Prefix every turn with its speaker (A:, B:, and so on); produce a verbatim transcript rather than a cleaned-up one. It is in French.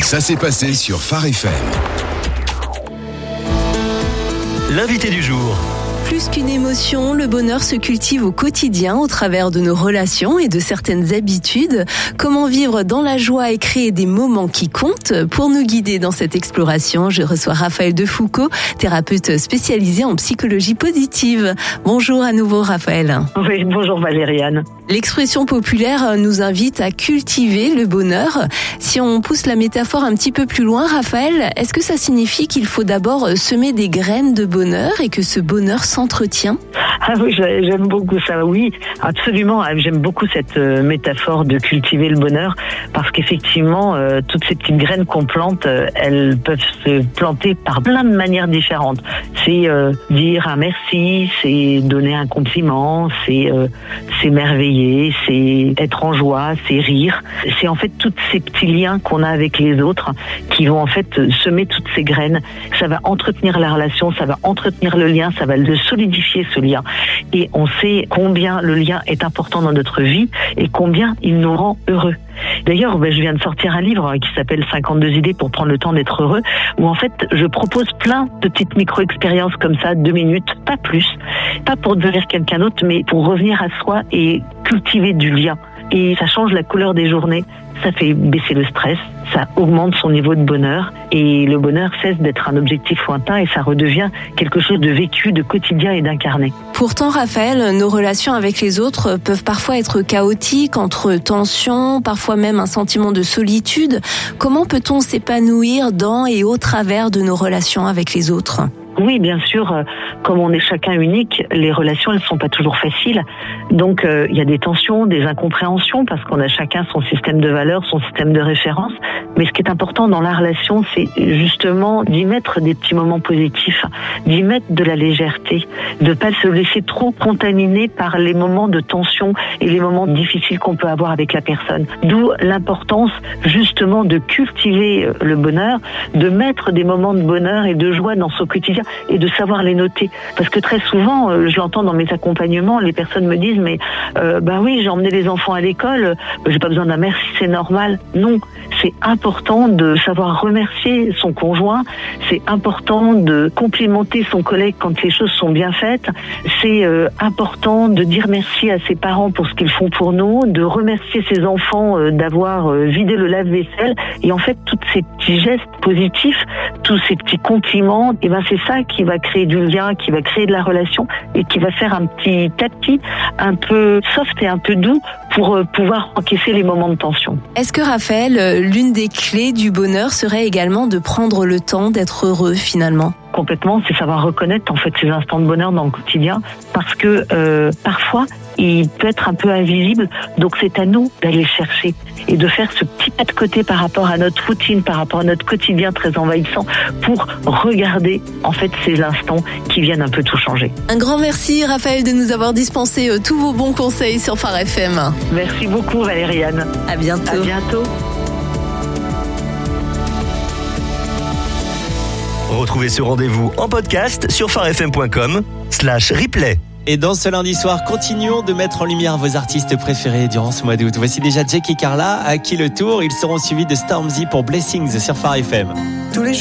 A: Ça s'est passé sur Phare F M.
B: L'invité du jour.
C: Plus qu'une émotion, le bonheur se cultive au quotidien au travers de nos relations et de certaines habitudes. Comment vivre dans la joie et créer des moments qui comptent? Pour nous guider dans cette exploration, je reçois Raphaël Defoucault, thérapeute spécialisé en psychologie positive. Bonjour à nouveau Raphaël.
D: Oui, bonjour Valériane.
C: L'expression populaire nous invite à cultiver le bonheur. Si on pousse la métaphore un petit peu plus loin, Raphaël, est-ce que ça signifie qu'il faut d'abord semer des graines de bonheur et que ce bonheur s'entretient?
D: Ah oui, j'aime beaucoup ça, oui, absolument. J'aime beaucoup cette métaphore de cultiver le bonheur parce qu'effectivement, euh, toutes ces petites graines qu'on plante, euh, elles peuvent se planter par plein de manières différentes. C'est euh, dire un merci, c'est donner un compliment, c'est euh, s'émerveiller, c'est être en joie, c'est rire. C'est en fait tous ces petits liens qu'on a avec les autres qui vont en fait semer toutes ces graines. Ça va entretenir la relation, ça va entretenir le lien, ça va le solidifier ce lien. Et on sait combien le lien est important dans notre vie et combien il nous rend heureux. D'ailleurs, ben, je viens de sortir un livre qui s'appelle cinquante-deux idées pour prendre le temps d'être heureux, où en fait, je propose plein de petites micro-expériences comme ça, deux minutes, pas plus. Pas pour devenir quelqu'un d'autre, mais pour revenir à soi et cultiver du lien. Et ça change la couleur des journées, ça fait baisser le stress, ça augmente son niveau de bonheur et le bonheur cesse d'être un objectif lointain et ça redevient quelque chose de vécu, de quotidien et d'incarné.
C: Pourtant, Raphaël, nos relations avec les autres peuvent parfois être chaotiques, entre tensions, parfois même un sentiment de solitude. Comment peut-on s'épanouir dans et au travers de nos relations avec les autres ?
D: Oui, bien sûr, comme on est chacun unique, les relations, elles sont pas toujours faciles. Donc, euh, il y a des tensions, des incompréhensions, parce qu'on a chacun son système de valeurs, son système de référence. Mais ce qui est important dans la relation, c'est justement d'y mettre des petits moments positifs, d'y mettre de la légèreté, de pas se laisser trop contaminer par les moments de tension et les moments difficiles qu'on peut avoir avec la personne. D'où l'importance, justement, de cultiver le bonheur, de mettre des moments de bonheur et de joie dans son quotidien, et de savoir les noter. Parce que très souvent, je l'entends dans mes accompagnements, les personnes me disent mais euh, bah oui, j'ai emmené les enfants à l'école, j'ai pas besoin d'un merci, c'est normal. Non, c'est important de savoir remercier son conjoint, c'est important de complimenter son collègue quand les choses sont bien faites, c'est euh, important de dire merci à ses parents pour ce qu'ils font pour nous, de remercier ses enfants euh, d'avoir euh, vidé le lave-vaisselle. Et en fait, tous ces petits gestes positifs, tous ces petits compliments, et ben c'est ça qui va créer du lien, qui va créer de la relation et qui va faire un petit tapis un peu soft et un peu doux pour pouvoir encaisser les moments de tension.
C: Est-ce que Raphaël, l'une des clés du bonheur serait également de prendre le temps d'être heureux finalement ?
D: Complètement, c'est savoir reconnaître en fait ces instants de bonheur dans le quotidien parce que euh, parfois il peut être un peu invisible, donc c'est à nous d'aller chercher et de faire ce petit pas de côté par rapport à notre routine, par rapport à notre quotidien très envahissant pour regarder en fait ces instants qui viennent un peu tout changer.
C: Un grand merci Raphaël de nous avoir dispensé euh, tous vos bons conseils sur Phare F M.
D: Merci beaucoup Valériane.
C: À bientôt.
D: À bientôt.
B: Retrouvez ce rendez-vous en podcast sur pharefm point com slash replay.
E: Et dans ce lundi soir, continuons de mettre en lumière vos artistes préférés durant ce mois d'août. Voici déjà Jake et Carla, à qui le tour. Ils seront suivis de Stormzy pour Blessings sur Phare F M. Tous les jours.